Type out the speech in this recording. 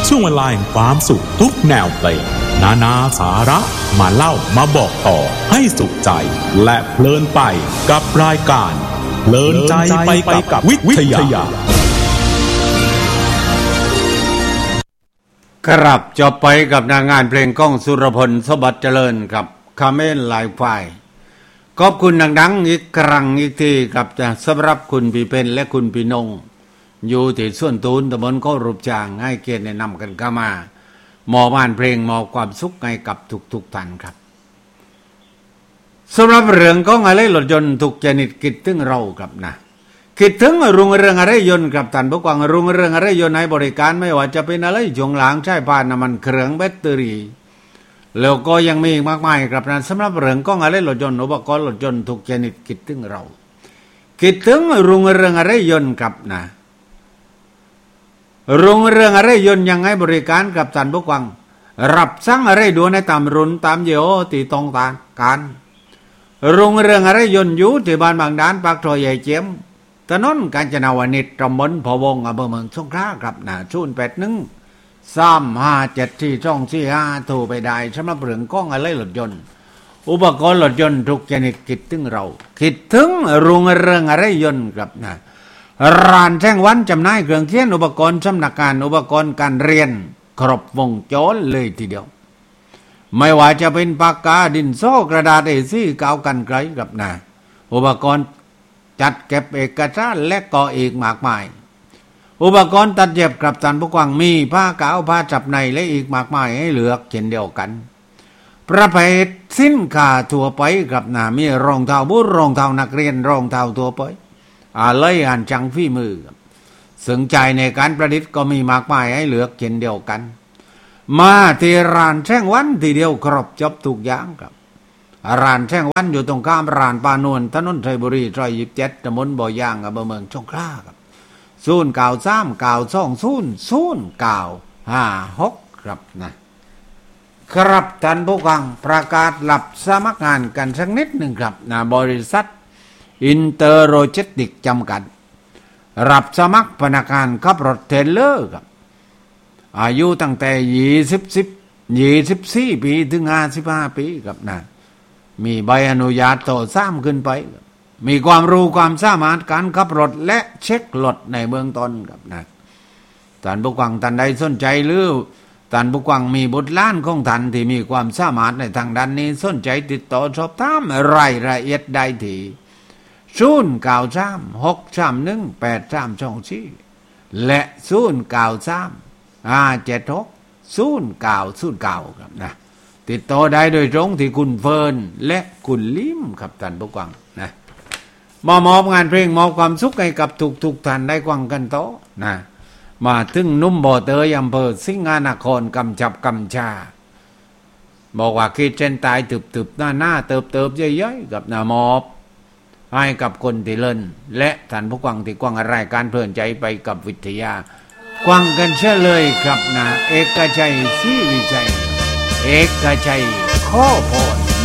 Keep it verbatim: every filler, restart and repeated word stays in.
ช่วงเวลาแห่งความสุขทุกแนวเพลงนานาสาระมาเล่ามาบอกต่อให้สุขใจและเพลินไปกับรายการเพลินใจไปกับวิทยาครับจบไปกับนางงานเพลงก้องสุรพลสบัดเจริญกับคาเมนไลฟ์ไฟขอบคุณดังๆอีกครั้งอีกทีครับจะสำหรับคุณพี่เป็นและคุณพี่นงอยู่ที่ส่วนตูนตำบลโครูปจางให้เกียรติแนะนำกันเข้ามามอบงานเพลงมอบความสุขให้กับทุกๆท่านครับสำหรับเรื่องของอะไรรถยนต์ทุกชนิดคิดถึงเราครับนะคิดถึงรุ่งเรืองอะไรยนต์กับท่านผู้ฟังรุ่งเรืองอะไรยนต์ในบริการไม่ว่าจะเป็นอะไรช่วงหลังใช้ผ่านน้ำมันเครื่องแบตเตอรี่แล้วก็ยังมีมากมายครับนะสำหรับเรื่องของอะไรรถยนต์อุปกรณ์รถยนต์ทุกชนิดคิดถึงเราคิดถึงรุ่งเรืองอะไรยนต์ครับนะรุ่งเรืองอะไรยนต์ยังให้บริการกับท่านผู้ฟังรับสั่งอะไรดูในตามรุ่นตามเยี่ห้อที่ต้องการรุ่งเรืองอะไรยนต์อยู่ที่บ้านบางดานปากซอยใหญ่เจียมถนนกาญจนาวนิชตำบลพะวงอำเภอเมืองสงขลาครับนะศูนย์แปดหนึ่งสามห้าเจ็ดสี่สองสี่ห้าโทรไปได้สำหรับเรื่องของอะไรรถยนต์อุปกรณ์รถยนต์ทุกชนิดคิดถึงเราคิดถึงรุ่งเรืองอะไรยนต์ครับนะร้านแท่งวันจำหน่ายเครื่องเขียนอุปกรณ์สำนักงานอุปกรณ์การเรียนครบวงจรเลยทีเดียวไม่ว่าจะเป็นปากกาดินสอกระดาษเอซี่กาวกันไกลครับนะอุปกรณ์จัดเก็บเอกสารและก็อีกมากมายอุปกรณ์ตัดเย็บกับท่านผู้ฟังมีผ้ากาวผ้าจับในและอีกมากมายให้เลือกเช่นเดียวกันประเภทสินค้าทั่วไปครับนะมีรองเท้าบูทรองเท้านักเรียนรองเท้าทั่วไปอะไรอ่านจังฝีมือสนใจในการประดิษฐ์ก็มีมากมายให้เลือกเช่นเดียวกันมาที่ร้านแท่งวันทีเดียวครบจบทุกอย่างครับร้านแท่งวันอยู่ตรงข้ามร้านปานวลถนนชัยบุรีซอยยี่สิบเจ็ดตำบลบ่อย่างอำเภอเมืองสงขลาครับศูนย์เก้าสามเก้าสองศูนย์ศูนย์เก้าห้าหกครับนะครับท่านผู้ฟังประกาศรับสมัครงานกันสักนิดหนึ่งครับนะบริษัทอินเตอร์โรเจติกจำกัดรับสมัครพนักงานขับรถเทรลเลอร์ครับอายุตั้งแต่ยี่สิบสิบยี่สิบสี่ปีถึงห้าสิบห้าปีครับนะมีใบอนุญาตต่อซ้ำขึ้นไปมีความรู้ความสามารถการขับรถและเช็ครถในเบื้องต้นครับนะท่านผู้ฟังท่านใดสนใจหรือท่านผู้ฟังมีบุตรหลานของท่านที่มีความสามารถในทางด้านนี้สนใจติดต่อสอบถามรายละเอียดได้ที่ศูนย์เก้าสามหกสามหนึ่งแปดสามสองสี่และศูนย์เก้าสามห้าเจ็ดหกศูนย์เก้าศูนย์เก้าครับนะติดต่อได้โดยตรงที่คุณเฟิร์นและคุณลิมครับท่านผู้ฟังนะมามอบงานเพลงมอบความสุขให้กับทุกๆท่านได้ฟังกันต่อนะมาถึงนุ่มบ่อเตยอำเภอสิงหนครกำจับกำชาบอกว่าคิดเส้นตายตึบๆหน้าหน้าเติบๆเยอะๆกับนามอบให้กับคนที่เล่นและท่านผู้ฟังที่กว้างรายการเพลินใจไปกับวิทยากว้างกันเช่เลยครับนะเอกชัยศรีวิชัยเอกชัยข้อพร